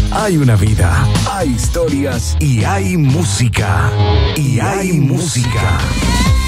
Hay una vida, hay historias y hay música. Y hay música.